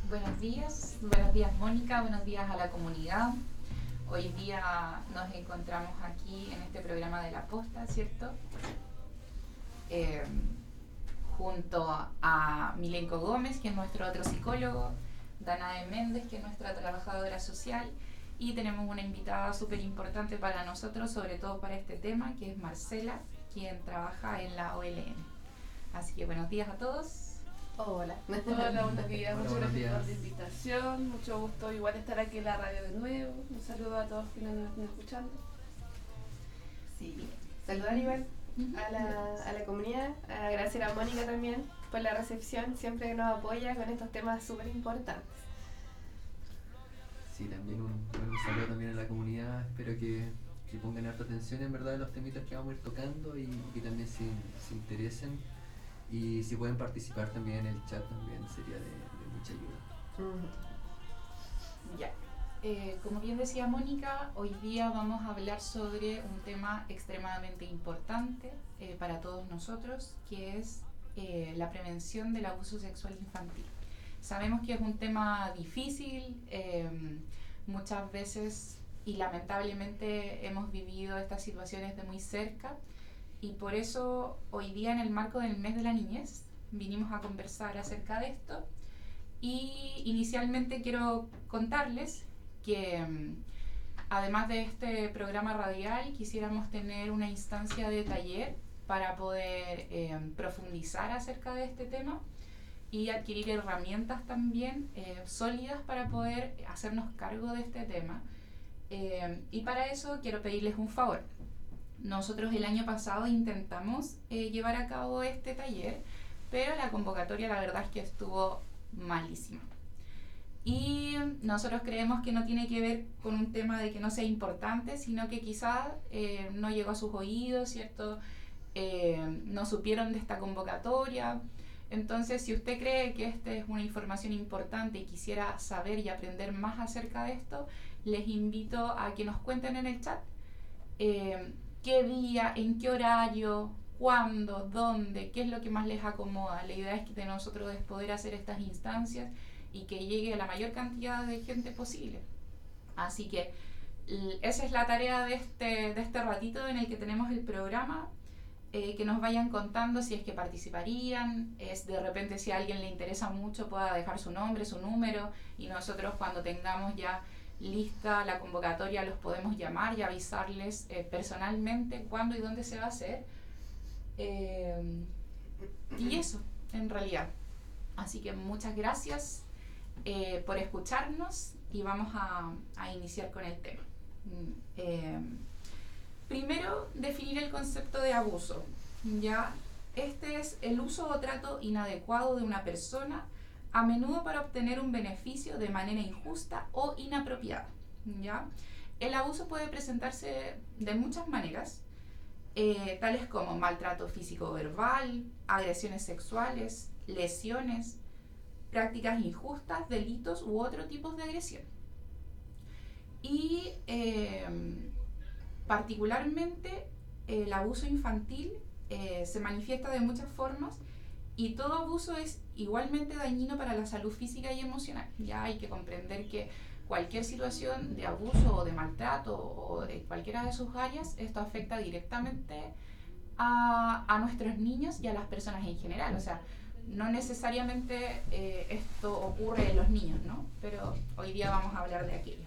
Buenos días Mónica, buenos días a la comunidad. Hoy día nos encontramos aquí en este programa de La Posta, ¿cierto? Eh, Junto a Milenko Gómez, que es nuestro otro psicólogo, Danae Méndez, que es nuestra trabajadora social, y tenemos una invitada súper importante para nosotros, sobre todo para este tema, que es Marcela, quien trabaja en la OLM. Así que buenos días a todos. Hola. Hola, buenos días. Hola, Muchas buenos gracias por días. la invitación. Mucho gusto igual estar aquí en la radio de nuevo. Un saludo a todos quienes nos están escuchando. Sí, saludar igual a la comunidad, agradecer a Mónica también por la recepción, siempre nos apoya con estos temas súper importantes. Sí, también un saludo también a la comunidad. Espero que pongan harta atención en verdad a los temitas que vamos a ir tocando y también se interesen. Y si pueden participar también en el chat también sería de mucha ayuda. Ya. Como bien decía Mónica, hoy día vamos a hablar sobre un tema extremadamente importante para todos nosotros, que es la prevención del abuso sexual infantil. Sabemos que es un tema difícil, muchas veces y lamentablemente hemos vivido estas situaciones de muy cerca, y por eso hoy día, en el marco del mes de la niñez, vinimos a conversar acerca de esto. Y inicialmente quiero contarles que además de este programa radial, quisiéramos tener una instancia de taller para poder profundizar acerca de este tema y adquirir herramientas también sólidas para poder hacernos cargo de este tema. Y para eso quiero pedirles un favor. Nosotros el año pasado intentamos llevar a cabo este taller, pero la convocatoria la verdad es que estuvo malísima. Y nosotros creemos que no tiene que ver con un tema de que no sea importante, sino que quizás no llegó a sus oídos, ¿cierto? No supieron de esta convocatoria. Entonces, si usted cree que esta es una información importante y quisiera saber y aprender más acerca de esto, les invito a que nos cuenten en el chat qué día, en qué horario, cuándo, dónde, qué es lo que más les acomoda. La idea es que de nosotros es poder hacer estas instancias y que llegue a la mayor cantidad de gente posible. Así que esa es la tarea de este ratito en el que tenemos el programa, que nos vayan contando si es que participarían, de repente si a alguien le interesa mucho pueda dejar su nombre, su número, y nosotros cuando tengamos ya lista la convocatoria los podemos llamar y avisarles personalmente cuándo y dónde se va a hacer. Y eso, en realidad. Así que muchas gracias por escucharnos y vamos a iniciar con el tema. Primero, definir el concepto de abuso. ¿Ya? Este es el uso o trato inadecuado de una persona, a menudo para obtener un beneficio de manera injusta o inapropiada. ¿Ya? El abuso puede presentarse de muchas maneras, tales como maltrato físico o verbal, agresiones sexuales, lesiones, prácticas injustas, delitos u otro tipo de agresión. Y particularmente el abuso infantil se manifiesta de muchas formas, y todo abuso es igualmente dañino para la salud física y emocional. Ya hay que comprender que cualquier situación de abuso o de maltrato o de cualquiera de sus áreas, esto afecta directamente a nuestros niños y a las personas en general. O sea, no necesariamente esto ocurre en los niños, ¿no? Pero hoy día vamos a hablar de aquello.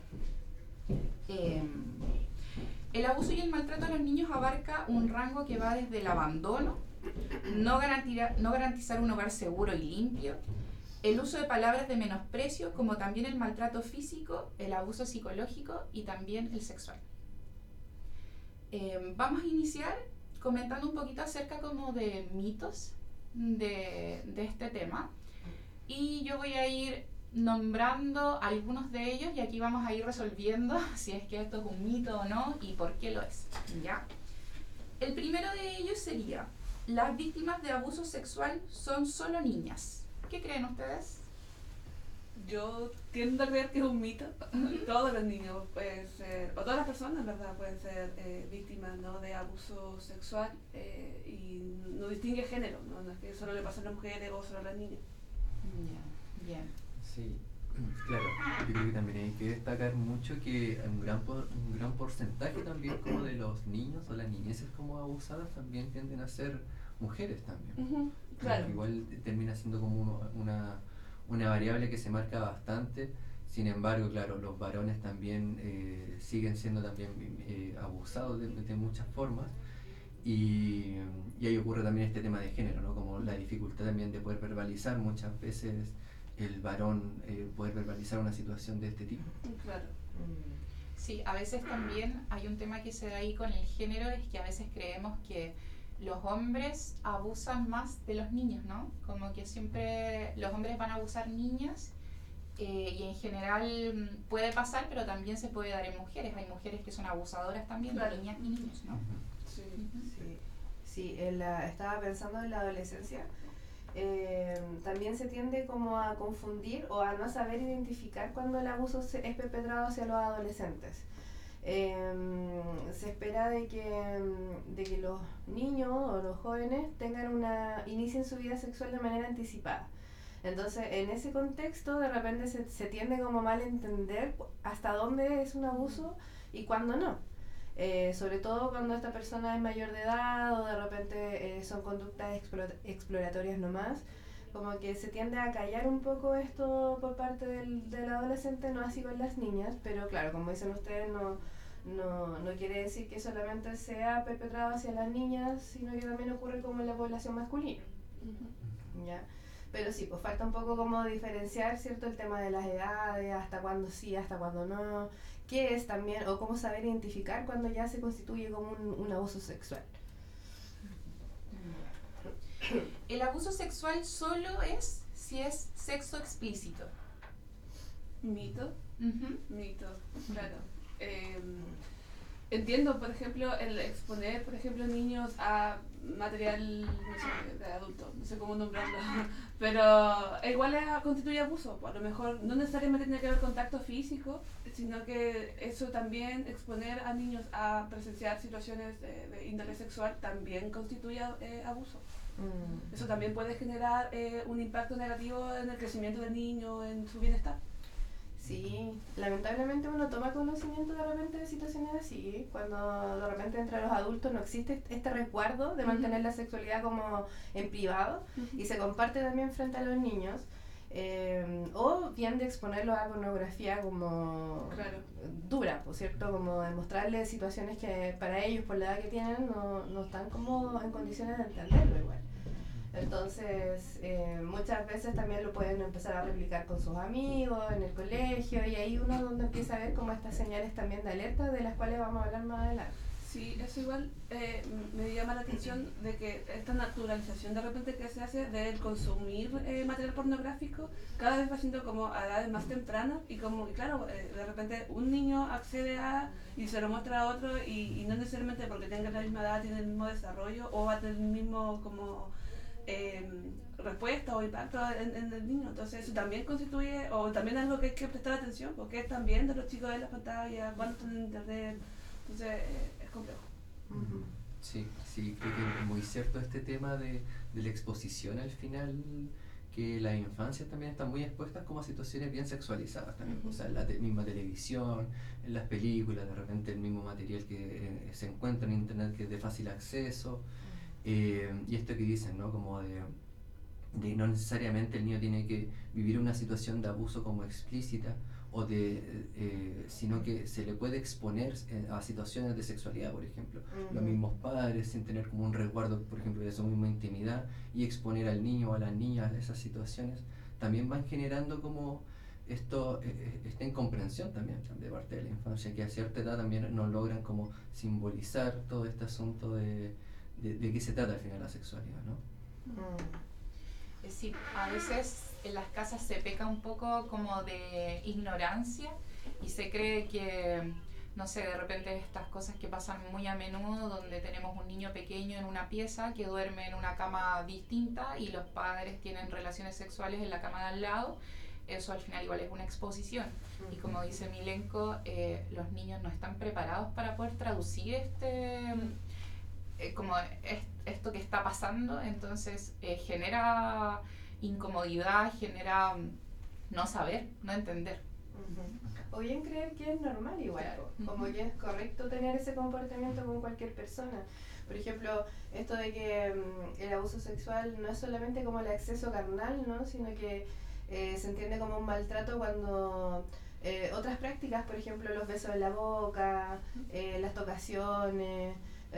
El abuso y el maltrato a los niños abarca un rango que va desde el abandono, no garantizar un hogar seguro y limpio, el uso de palabras de menosprecio, como también el maltrato físico, el abuso psicológico y también el sexual. Vamos a iniciar comentando un poquito acerca como de mitos de este tema, y yo voy a ir nombrando algunos de ellos y aquí vamos a ir resolviendo si es que esto es un mito o no y por qué lo es. ¿Ya? El primero de ellos sería: las víctimas de abuso sexual son solo niñas. ¿Qué creen ustedes? Yo tiendo a creer que es un mito. Todos los niños pueden ser, o todas las personas, ¿verdad?, pueden ser víctimas, ¿no?, de abuso sexual, y no distingue género, ¿no? No es que solo le pasa a las mujeres o solo a las niñas. Bien. Sí, Claro, yo creo que también hay que destacar mucho que un gran porcentaje también como de los niños o las niñeces como abusadas también tienden a ser mujeres también. Ujú, claro. Que igual termina siendo como una variable que se marca bastante. Sin embargo, claro, los varones también siguen siendo también abusados de muchas formas. Y ahí ocurre también este tema de género, ¿no? Como la dificultad también de poder verbalizar muchas veces el varón, poder verbalizar una situación de este tipo. Claro. Sí, a veces también hay un tema que se da ahí con el género, es que a veces creemos que los hombres abusan más de los niños, ¿no? Como que siempre los hombres van a abusar niñas y en general puede pasar, pero también se puede dar en mujeres. Hay mujeres que son abusadoras también Claro. de niñas y niños, ¿no? Sí. Sí, estaba pensando en la adolescencia. También se tiende como a confundir o a no saber identificar cuando el abuso es perpetrado hacia los adolescentes. Se espera de que los niños o los jóvenes inicien su vida sexual de manera anticipada. Entonces, en ese contexto, de repente se tiende como a malentender hasta dónde es un abuso y cuándo no. Sobre todo cuando esta persona es mayor de edad o de repente son conductas exploratorias nomás, como que se tiende a callar un poco esto por parte del adolescente, no así con las niñas, pero claro, como dicen ustedes, no quiere decir que solamente sea perpetrado hacia las niñas, sino que también ocurre como en la población masculina. ¿Ya? Pero sí, pues falta un poco como diferenciar, ¿cierto? El tema de las edades, hasta cuándo sí, hasta cuándo no, qué es también, o cómo saber identificar cuando ya se constituye como un abuso sexual. El abuso sexual solo es si es sexo explícito. Mito. Uh-huh. Mito, claro. Entiendo, por ejemplo, el exponer, por ejemplo, niños a material, no sé, de adulto, no sé cómo nombrarlo, pero igual constituye abuso. A lo mejor no necesariamente tiene que haber contacto físico, sino que eso también, exponer a niños a presenciar situaciones de índole sexual, también constituye abuso. Eso también puede generar un impacto negativo en el crecimiento del niño, en su bienestar. Sí, lamentablemente uno toma conocimiento de repente de situaciones así, cuando de repente entre los adultos no existe este resguardo de mantener la sexualidad como en privado y se comparte también frente a los niños, o bien de exponerlos a pornografía como dura, por cierto, como demostrarles situaciones que para ellos por la edad que tienen no están como en condiciones de entenderlo igual. Entonces, muchas veces también lo pueden empezar a replicar con sus amigos, en el colegio, y ahí uno donde empieza a ver como estas señales también de alerta de las cuales vamos a hablar más adelante. Sí, eso igual me llama la atención de que esta naturalización de repente que se hace del consumir material pornográfico cada vez va siendo como a edades más tempranas y como, y claro, de repente un niño accede a y se lo muestra a otro y no necesariamente porque tenga la misma edad, tiene el mismo desarrollo o va a tener el mismo como respuesta o impacto en el niño. Entonces eso también constituye, o también algo que hay que prestar atención, porque están viendo los chicos en las pantallas, cuando están en internet, entonces es complejo. Sí, creo que es muy cierto este tema de la exposición al final, que las infancias también están muy expuestas como a situaciones bien sexualizadas también, o sea, en la misma televisión, en las películas, de repente el mismo material que se encuentra en internet que es de fácil acceso. Y esto que dicen, ¿no? Como de no necesariamente el niño tiene que vivir una situación de abuso como explícita o sino que se le puede exponer a situaciones de sexualidad, por ejemplo. Los mismos padres sin tener como un resguardo, por ejemplo, de su misma intimidad y exponer al niño o a las niñas a esas situaciones también van generando como esta incomprensión también de parte de la infancia, que a cierta edad también no logran como simbolizar todo este asunto de qué se trata al final la sexualidad, ¿no? Es decir, a veces en las casas se peca un poco como de ignorancia y se cree que, no sé, de repente estas cosas que pasan muy a menudo, donde tenemos un niño pequeño en una pieza que duerme en una cama distinta y los padres tienen relaciones sexuales en la cama de al lado, eso al final igual es una exposición. Y como dice Milenko, los niños no están preparados para poder traducir como esto que está pasando, entonces genera incomodidad, genera no saber, no entender. O bien creer que es normal igual, Claro. como que es correcto tener ese comportamiento con cualquier persona. Por ejemplo, esto de que el abuso sexual no es solamente como el acceso carnal, ¿no? Sino que se entiende como un maltrato cuando otras prácticas, por ejemplo, los besos en la boca, las tocaciones,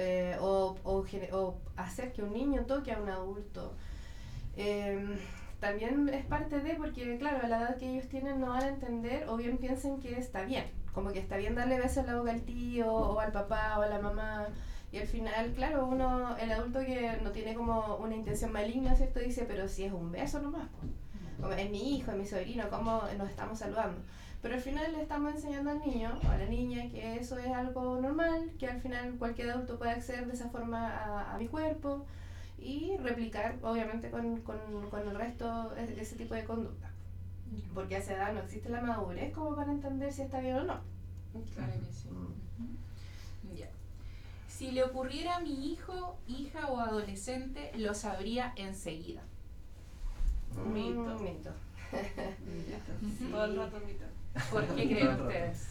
o hacer que un niño toque a un adulto. También es parte de, porque claro, a la edad que ellos tienen no van a entender o bien piensan que está bien, como que está bien darle besos en la boca al tío o al papá o a la mamá, y al final, claro, el adulto que no tiene como una intención maligna, ¿cierto? Dice, pero si es un beso nomás, po. Como, es mi hijo, es mi sobrino, ¿cómo nos estamos saludando? Pero al final le estamos enseñando al niño o a la niña que eso es algo normal, que al final cualquier adulto puede acceder de esa forma a mi cuerpo, y replicar obviamente con el resto de ese tipo de conducta, porque a esa edad no existe la madurez como para entender si está bien o no. Claro que sí. Ujú. Ya. Si le ocurriera a mi hijo, hija o adolescente, lo sabría enseguida. Mito. Mito. Ujú. Todo el rato mito. ¿Por qué creen ustedes?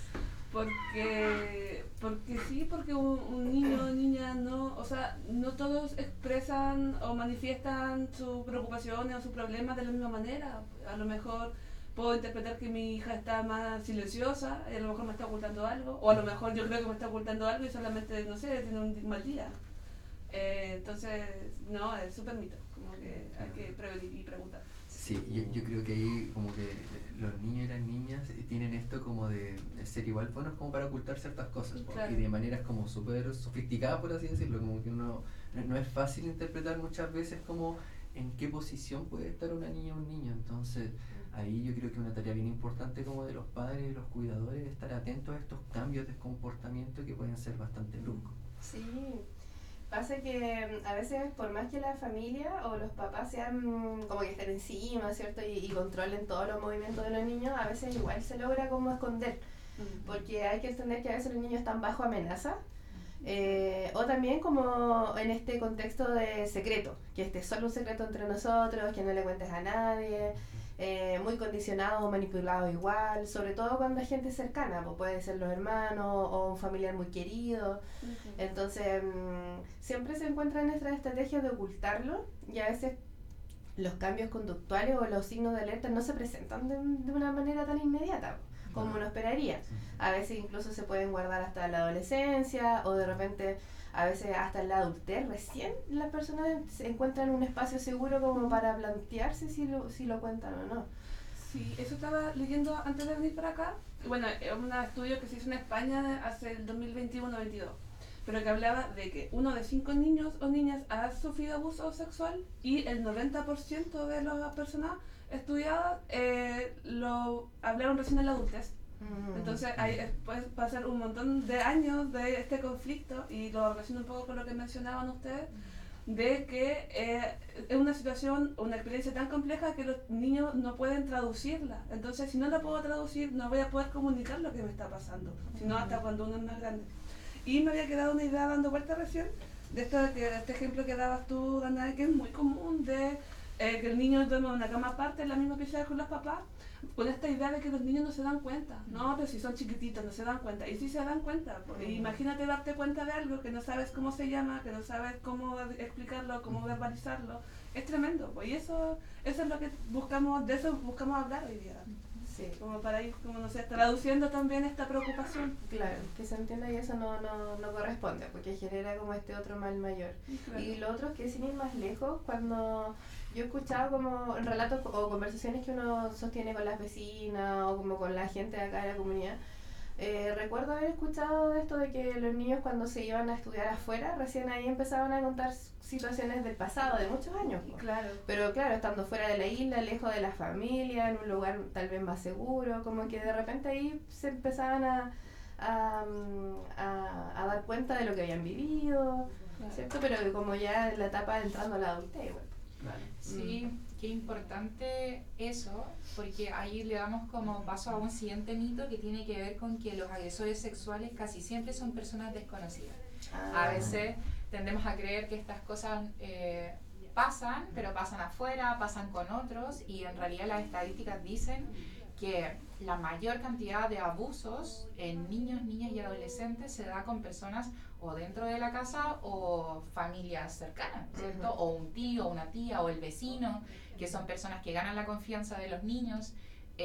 Porque un niño o niña no, o sea, no todos expresan o manifiestan sus preocupaciones o sus problemas de la misma manera. A lo mejor puedo interpretar que mi hija está más silenciosa y a lo mejor me está ocultando algo, o a lo mejor yo creo que me está ocultando algo y solamente, no sé, tiene un mal día. Entonces, no, es súper mito, como que hay que prevenir y preguntar. Sí, yo creo que ahí como que los niños y las niñas tienen esto como de ser igual buenos como para ocultar ciertas cosas, Claro. y de maneras como súper sofisticadas, por así decirlo, como que uno no es fácil interpretar muchas veces como en qué posición puede estar una niña o un niño. Entonces ahí yo creo que una tarea bien importante como de los padres y los cuidadores es estar atentos a estos cambios de comportamiento que pueden ser bastante bruscos. Sí, pasa que a veces por más que la familia o los papás sean como que estén encima, ¿cierto? Y controlen todos los movimientos de los niños, a veces igual se logra como esconder, porque hay que entender que a veces los niños están bajo amenaza, o también como en este contexto de secreto, que este es solo un secreto entre nosotros, que no le cuentes a nadie, muy condicionado o manipulado igual, sobre todo cuando hay gente cercana, pues puede ser los hermanos o un familiar muy querido. Entonces siempre se encuentran estas estrategias de ocultarlo, y a veces los cambios conductuales o los signos de alerta no se presentan de una manera tan inmediata como uno esperaría. A veces incluso se pueden guardar hasta la adolescencia, o de repente a veces hasta en la adultez. Recién las personas se encuentran un espacio seguro como para plantearse si lo cuentan o no. Sí, eso estaba leyendo antes de venir para acá. Bueno, es un estudio que se hizo en España hace el 2021-22, pero que hablaba de que 1 de 5 niños o niñas ha sufrido abuso sexual, y el 90% de las personas estudiadas lo hablaron recién en la adultez. Entonces ahí puede pasar un montón de años de este conflicto, y lo relaciono un poco con lo que mencionaban ustedes, de que es una situación, una experiencia tan compleja que los niños no pueden traducirla. Entonces, si no la puedo traducir, no voy a poder comunicar lo que me está pasando, sino hasta cuando uno es más grande. Y me había quedado una idea dando vuelta recién de este ejemplo que dabas tú, Danae, que es muy común, de que el niño duerme en una cama aparte, en la misma pieza con los papás, con esta idea de que los niños no se dan cuenta. No, pero si son chiquititos no se dan cuenta. Y sí se dan cuenta. Imagínate darte cuenta de algo que no sabes cómo se llama, que no sabes cómo explicarlo, cómo verbalizarlo. Es tremendo. Pues, y eso es lo que buscamos, de eso buscamos hablar hoy día. Sí. Como para ir, como no sé, traduciendo también esta preocupación. Claro, que se entienda que eso no corresponde, porque genera como este otro mal mayor. Claro. Y lo otro es que sin ir más lejos, cuando yo he escuchado como relatos o conversaciones que uno sostiene con las vecinas o como con la gente de acá de la comunidad, recuerdo haber escuchado de esto de que los niños cuando se iban a estudiar afuera, recién ahí empezaban a contar situaciones del pasado, de muchos años. Claro. Pero claro, estando fuera de la isla, lejos de la familia, en un lugar tal vez más seguro, como que de repente ahí se empezaban a dar cuenta de lo que habían vivido, Claro. ¿cierto? Pero como ya en la etapa de entrando a la adultez, igual. Claro. Sí, qué importante eso, porque ahí le damos como paso a un siguiente mito que tiene que ver con que los agresores sexuales casi siempre son personas desconocidas. A veces tendemos a creer que estas cosas pasan, pero pasan afuera, pasan con otros, y en realidad las estadísticas dicen que la mayor cantidad de abusos en niños, niñas y adolescentes se da con personas o dentro de la casa o familias cercanas, ¿cierto? O un tío, una tía o el vecino, que son personas que ganan la confianza de los niños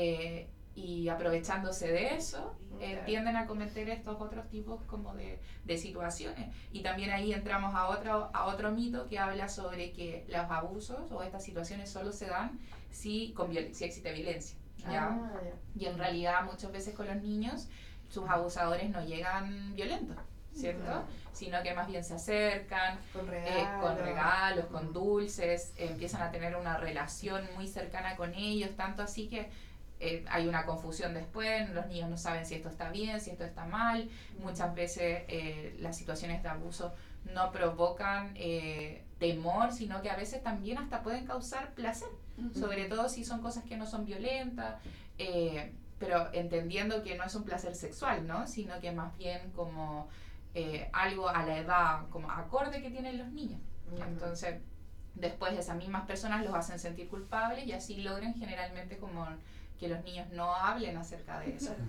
y aprovechándose de eso, tienden a cometer estos otros tipos como de situaciones. Y también ahí entramos a otro mito que habla sobre que los abusos o estas situaciones solo se dan si existe violencia. ¿Ya? Y en realidad muchas veces con los niños sus abusadores no llegan violentos, ¿cierto? Sino que más bien se acercan con regalos, con dulces, empiezan a tener una relación muy cercana con ellos, tanto así que hay una confusión después, los niños no saben si esto está bien, si esto está mal. Muchas veces las situaciones de abuso no provocan temor, sino que a veces también hasta pueden causar placer, sobre todo si son cosas que no son violentas, pero entendiendo que no es un placer sexual, ¿no? Sino que más bien como algo a la edad como acorde que tienen los niños. Entonces después esas mismas personas los hacen sentir culpables y así logran generalmente como que los niños no hablen acerca de eso.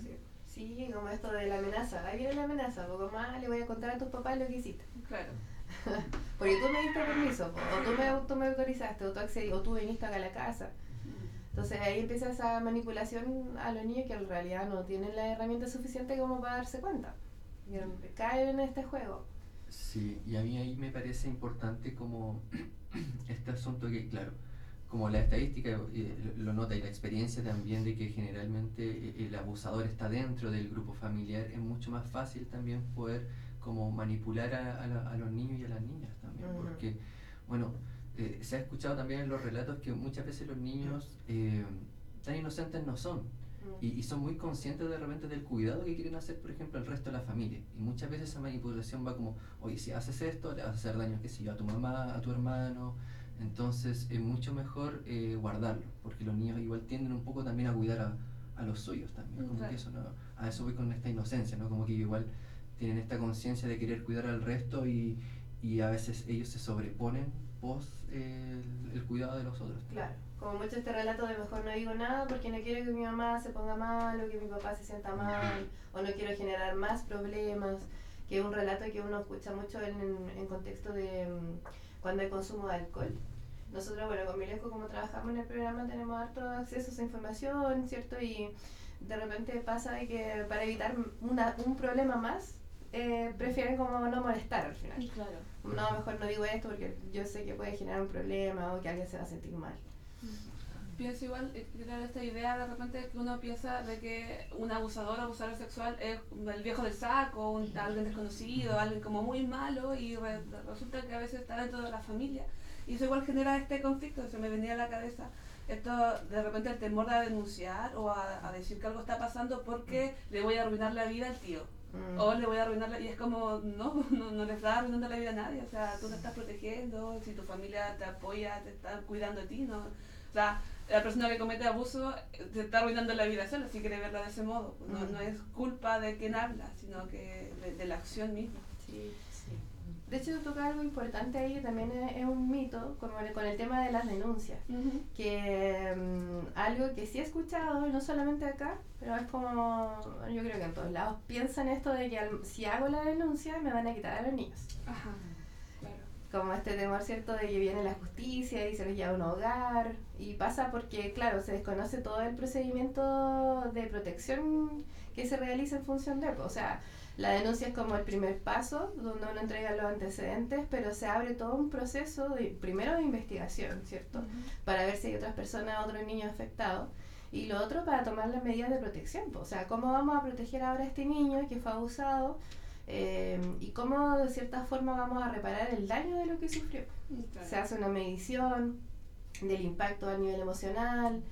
Sí, como esto de la amenaza. Ahí viene la amenaza, poco más le voy a contar a tus papás lo que hiciste. Claro. Porque tú me diste permiso, o tú me autorizaste, o tú accedí, o tú viniste acá a la casa. Entonces ahí empieza esa manipulación a los niños que en realidad no tienen la herramienta suficiente como para darse cuenta. Y caen en este juego. Sí, y a mí ahí me parece importante como este asunto que, claro, como la estadística lo nota y la experiencia también de que generalmente el abusador está dentro del grupo familiar, es mucho más fácil también poder como manipular a los niños y a las niñas también, porque, bueno, se ha escuchado también en los relatos que muchas veces los niños tan inocentes no son, y son muy conscientes de repente del cuidado que quieren hacer, por ejemplo, al resto de la familia, y muchas veces esa manipulación va como, oye, si haces esto, le vas a hacer daño, qué sé yo, a tu mamá, a tu hermano. Entonces es mucho mejor guardarlo, porque los niños igual tienden un poco también a cuidar a los suyos también, como que eso no, a eso voy con esta inocencia, ¿no? Como que igual tienen esta conciencia de querer cuidar al resto y a veces ellos se sobreponen el cuidado de los otros. Claro, como mucho este relato de mejor no digo nada porque no quiero que mi mamá se ponga mal o que mi papá se sienta mal o no quiero generar más problemas, que es un relato que uno escucha mucho en contexto de cuando hay consumo de alcohol. Nosotros, bueno, con Milejo, como trabajamos en el programa, tenemos harto acceso a esa información, ¿cierto? Y de repente pasa de que para evitar un problema más, prefieren como no molestar al final. Claro. No, mejor no digo esto porque yo sé que puede generar un problema o que alguien se va a sentir mal. Pienso igual, claro, esta idea de repente que uno piensa de que un abusador o abusador sexual es el viejo del saco, alguien desconocido, alguien como muy malo, y resulta que a veces está dentro de la familia. Y eso igual genera este conflicto, se me venía a la cabeza. Esto, de repente, el temor a denunciar o a decir que algo está pasando porque le voy a arruinar la vida al tío. O le voy a arruinar y es como, no le estás arruinando la vida a nadie. O sea, tú te estás protegiendo, si tu familia te apoya, te está cuidando de ti, ¿no? O sea, la persona que comete abuso te está arruinando la vida sola, si quiere verla de ese modo. No es culpa de quien habla, sino que de la acción misma. Sí. De hecho, toca algo importante ahí que también es un mito, como con el tema de las denuncias. Que algo que sí he escuchado, y no solamente acá, pero es como, yo creo que en todos lados, piensan esto de que si hago la denuncia me van a quitar a los niños. Ajá. Como este temor, ¿cierto?, de que viene la justicia y se los lleva a un hogar, y pasa porque, claro, se desconoce todo el procedimiento de protección que se realiza en función de, o sea, la denuncia es como el primer paso, donde uno entrega los antecedentes, pero se abre todo un proceso, primero de investigación, ¿cierto?, para ver si hay otras personas, otros niños afectados, y lo otro para tomar las medidas de protección, o sea, cómo vamos a proteger ahora a este niño que fue abusado, y cómo de cierta forma vamos a reparar el daño de lo que sufrió. Claro. Se hace una medición del impacto a nivel emocional,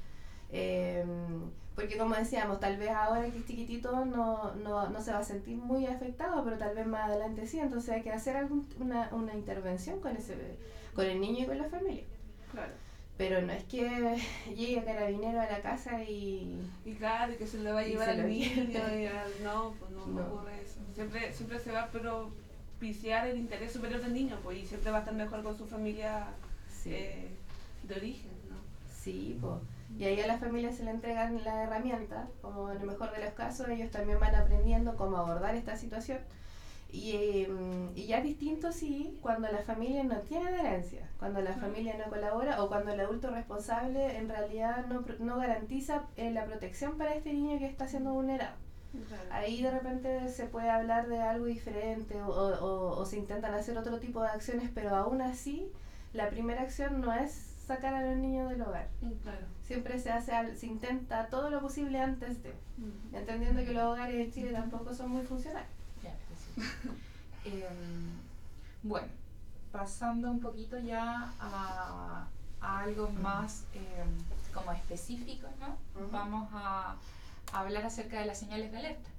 porque como decíamos, tal vez ahora que es chiquitito no se va a sentir muy afectado, pero tal vez más adelante sí, entonces hay que hacer una intervención con el niño y con la familia. Claro. Pero no es que llegue carabinero a la casa y claro, que se le va a llevar al niño, no ocurre eso. Siempre se va a propiciar el interés superior del niño, pues, y siempre va a estar mejor con su familia Sí. De origen, ¿no? Sí, pues. Y ahí a las familias se le entregan la herramienta, como en el mejor de los casos, ellos también van aprendiendo cómo abordar esta situación. Y ya es distinto, sí, cuando la familia no tiene herencia, cuando la familia no colabora o cuando el adulto responsable en realidad no garantiza la protección para este niño que está siendo vulnerado. Claro. Ahí de repente se puede hablar de algo diferente o se intentan hacer otro tipo de acciones, pero aún así la primera acción no es sacar a los niños del hogar. Claro. Siempre se intenta todo lo posible antes de, entendiendo que los hogares en Chile tampoco son muy funcionales. Ya, sí. Bueno, pasando un poquito ya a algo más como específico, ¿no? Vamos a hablar acerca de las señales de alerta.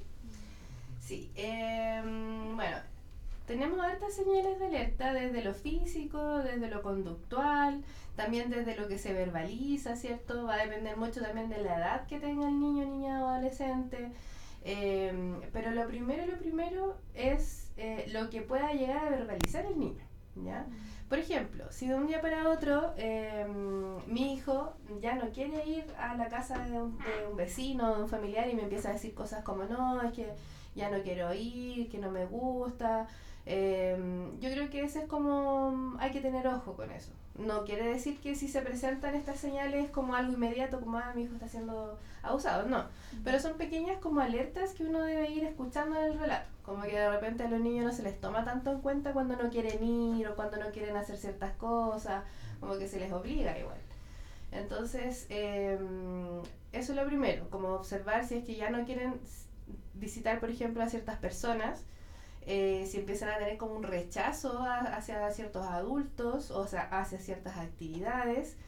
Sí. Bueno, tenemos hartas señales de alerta desde lo físico, desde lo conductual, también desde lo que se verbaliza, ¿cierto? Va a depender mucho también de la edad que tenga el niño, niña o adolescente. Pero lo primero es lo que pueda llegar a verbalizar el niño, ¿ya? Por ejemplo, si de un día para otro mi hijo ya no quiere ir a la casa de un vecino, de un familiar, y me empieza a decir cosas como no, es que ya no quiero ir, que no me gusta, yo creo que ese es como, hay que tener ojo con eso. No quiere decir que si se presentan estas señales como algo inmediato, como mi hijo está siendo abusado, no. Pero son pequeñas como alertas que uno debe ir escuchando en el relato. Como que de repente a los niños no se les toma tanto en cuenta cuando no quieren ir o cuando no quieren hacer ciertas cosas, como que se les obliga igual. Entonces, eso es lo primero, como observar si es que ya no quieren visitar, por ejemplo, a ciertas personas, si empiezan a tener como un rechazo hacia ciertos adultos, o sea, hacia ciertas actividades,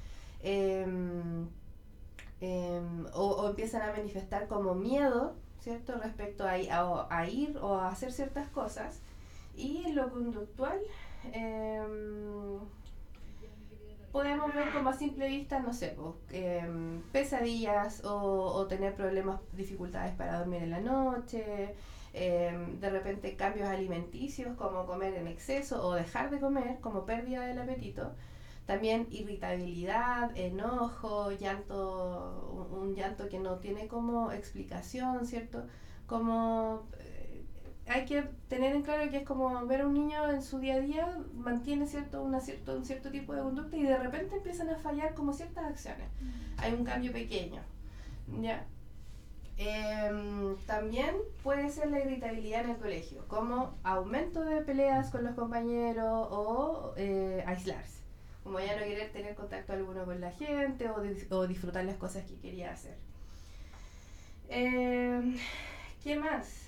o empiezan a manifestar como miedo, ¿cierto?, respecto a ir o a hacer ciertas cosas. Y en lo conductual, podemos ver como a simple vista, no sé, pesadillas o tener problemas, dificultades para dormir en la noche, de repente cambios alimenticios como comer en exceso o dejar de comer, como pérdida del apetito. También irritabilidad, enojo, llanto, un llanto que no tiene como explicación, ¿cierto? Como hay que tener en claro que es como ver a un niño en su día a día, mantiene un cierto tipo de conducta y de repente empiezan a fallar como ciertas acciones. Hay un cambio pequeño, ¿ya? También puede ser la irritabilidad en el colegio, como aumento de peleas con los compañeros o aislarse, como ya no querer tener contacto alguno con la gente o disfrutar las cosas que quería hacer. ¿Qué más?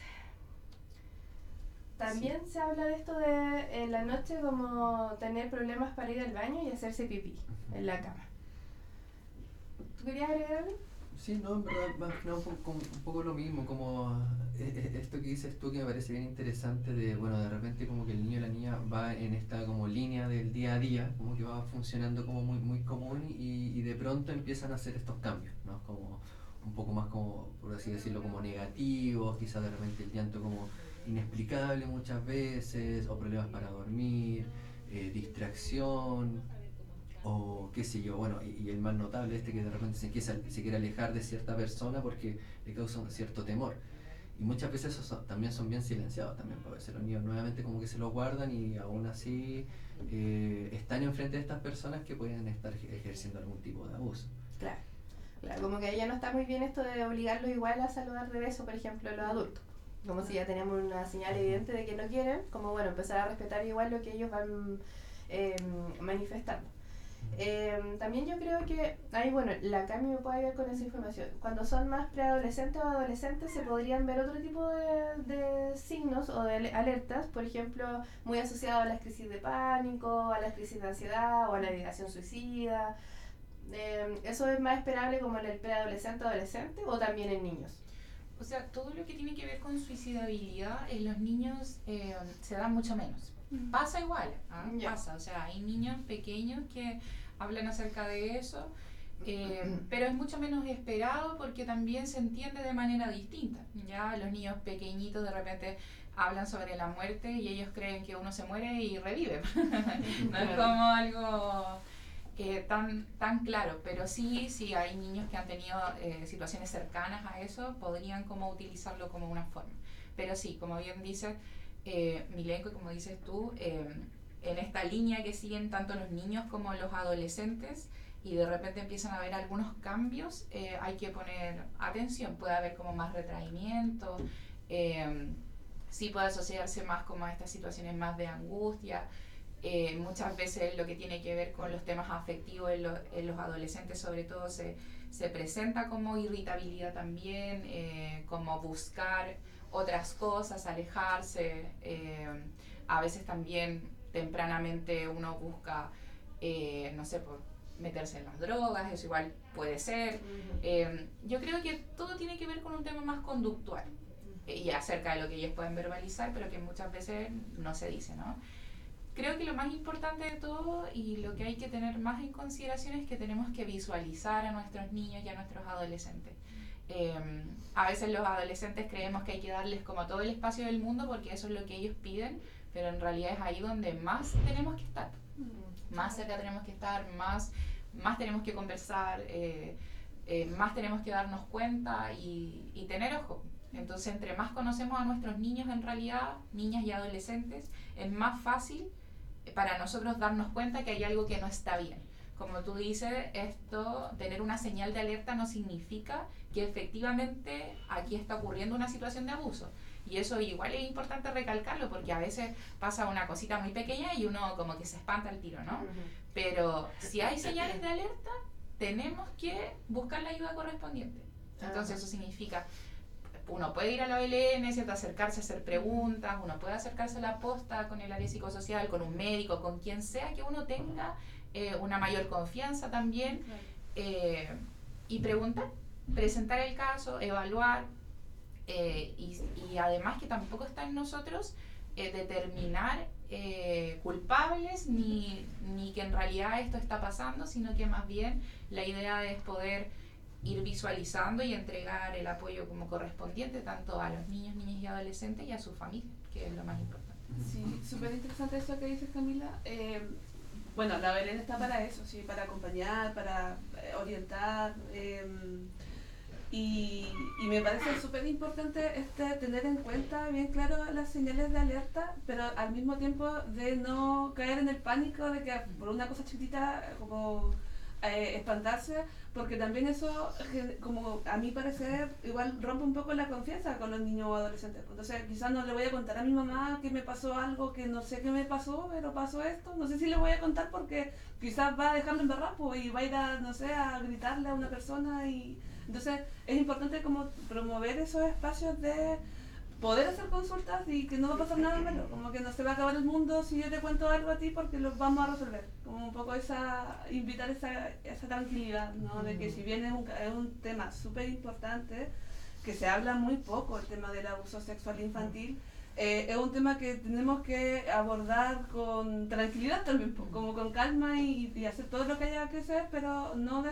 También se habla de esto de en la noche como tener problemas para ir al baño y hacerse pipí en la cama. ¿Tú querías agregar algo? Sí, no, en verdad, más que nada un poco lo mismo, como esto que dices tú, que me parece bien interesante, de bueno, de repente como que el niño o la niña va en esta como línea del día a día, como que va funcionando como muy común y de pronto empiezan a hacer estos cambios, ¿no? Como un poco más como, por así decirlo, como negativos, quizás de repente el llanto como inexplicable muchas veces, o problemas para dormir, distracción, o qué sé yo, bueno, y el más notable que de repente se quiere alejar de cierta persona porque le causa un cierto temor. Y muchas veces esos también son bien silenciados también, porque a veces los niños nuevamente como que se los guardan y aún así están enfrente de estas personas que pueden estar ejerciendo algún tipo de abuso. Claro, como que ya no está muy bien esto de obligarlos igual a saludar de beso, por ejemplo, a los adultos. Como si ya tenemos una señal evidente de que no quieren, como bueno, empezar a respetar igual lo que ellos van manifestando. También yo creo que ahí, bueno, la Cami me puede ayudar con esa información. Cuando son más preadolescentes o adolescentes se podrían ver otro tipo de signos o de alertas, por ejemplo, muy asociados a las crisis de pánico, a las crisis de ansiedad o a la ideación suicida. ¿Eso es más esperable como en el preadolescente o adolescente o también en niños? O sea, todo lo que tiene que ver con suicidabilidad en los niños se da mucho menos. Pasa igual, pasa. O sea, hay niños pequeños que hablan acerca de eso, pero es mucho menos esperado porque también se entiende de manera distinta. Ya los niños pequeñitos de repente hablan sobre la muerte y ellos creen que uno se muere y revive. No es como algo tan claro, pero sí hay niños que han tenido situaciones cercanas a eso, podrían como utilizarlo como una forma. Pero sí, como bien dices, Milenko, y como dices tú, en esta línea que siguen tanto los niños como los adolescentes, y de repente empiezan a haber algunos cambios, hay que poner atención. Puede haber como más retraimiento, sí puede asociarse más como a estas situaciones más de angustia. Muchas veces lo que tiene que ver con los temas afectivos en los adolescentes sobre todo se presenta como irritabilidad también, como buscar otras cosas, alejarse. A veces también tempranamente uno busca, no sé, por meterse en las drogas, eso igual puede ser. Yo creo que todo tiene que ver con un tema más conductual y acerca de lo que ellos pueden verbalizar, pero que muchas veces no se dice, ¿no? Creo que lo más importante de todo y lo que hay que tener más en consideración es que tenemos que visualizar a nuestros niños y a nuestros adolescentes. A veces los adolescentes creemos que hay que darles como todo el espacio del mundo porque eso es lo que ellos piden, pero en realidad es ahí donde más tenemos que estar. Más cerca tenemos que estar, más tenemos que conversar, más tenemos que darnos cuenta y tener ojo. Entonces, entre más conocemos a nuestros niños en realidad, niñas y adolescentes, es más fácil para nosotros darnos cuenta que hay algo que no está bien. Como tú dices, tener una señal de alerta no significa que efectivamente aquí está ocurriendo una situación de abuso. Y eso igual es importante recalcarlo porque a veces pasa una cosita muy pequeña y uno como que se espanta al tiro, ¿no? Pero si hay señales de alerta, tenemos que buscar la ayuda correspondiente. Entonces eso significa, uno puede ir a la OLN, ¿cierto? Acercarse a hacer preguntas, uno puede acercarse a la posta con el área psicosocial, con un médico, con quien sea que uno tenga una mayor confianza también, y preguntar, presentar el caso, evaluar, y además que tampoco está en nosotros determinar culpables ni que en realidad esto está pasando, sino que más bien la idea es poder ir visualizando y entregar el apoyo como correspondiente tanto a los niños, niñas y adolescentes y a su familia, que es lo más importante. Sí, súper interesante eso que dices, Camila. Bueno, la OLN está para eso, sí, para acompañar, para orientar, y me parece súper importante tener en cuenta bien claro las señales de alerta, pero al mismo tiempo de no caer en el pánico de que por una cosa chiquitita como espantarse, porque también eso, como a mi parecer, igual rompe un poco la confianza con los niños o adolescentes. Entonces quizás no le voy a contar a mi mamá que me pasó algo que no sé qué me pasó, pero pasó esto, no sé si le voy a contar porque quizás va a dejarlo embarrar y va a ir a, no sé, a gritarle a una persona. Y entonces es importante como promover esos espacios de poder hacer consultas y que no va a pasar nada malo, como que no se va a acabar el mundo si yo te cuento algo a ti porque lo vamos a resolver, como un poco invitar esa tranquilidad, ¿no? De que si bien es un tema súper importante, que se habla muy poco, el tema del abuso sexual infantil, es un tema que tenemos que abordar con tranquilidad también, como con calma y hacer todo lo que haya que hacer, pero no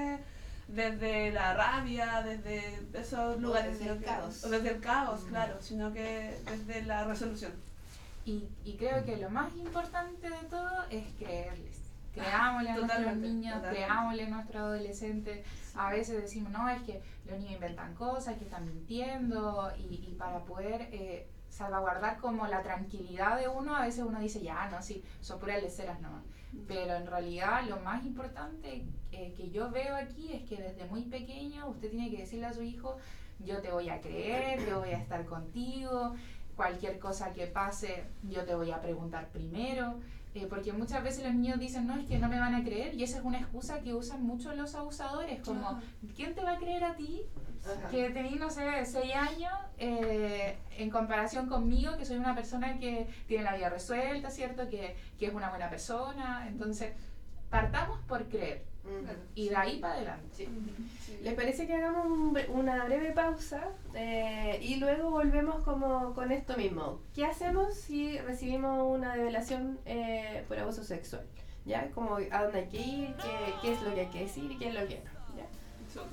desde la rabia, desde esos lugares, desde el caos. O desde el caos, claro, sino que desde la resolución. Y creo que lo más importante de todo es creerles. Creámosle a nuestros niños, creámosle a nuestros adolescentes. A veces decimos, no, es que los niños inventan cosas, que están mintiendo, y para poder salvaguardar como la tranquilidad de uno, a veces uno dice, ya, no, sí, son puras leceras nomás. Pero en realidad lo más importante que yo veo aquí es que desde muy pequeño usted tiene que decirle a su hijo, yo te voy a creer, yo voy a estar contigo, cualquier cosa que pase yo te voy a preguntar primero, porque muchas veces los niños dicen, no, es que no me van a creer, y esa es una excusa que usan mucho los abusadores, como, ¿quién te va a creer a ti? Que tenés, no sé, 6 años en comparación conmigo, que soy una persona que tiene la vida resuelta, ¿cierto? Que es una buena persona. Entonces, partamos por creer y de ahí para adelante. Sí. ¿Les parece que hagamos una breve pausa y luego volvemos como con esto mismo? ¿Qué hacemos si recibimos una develación por abuso sexual? ¿Ya? Como a dónde hay que ir, qué es lo que hay que decir y qué es lo que no.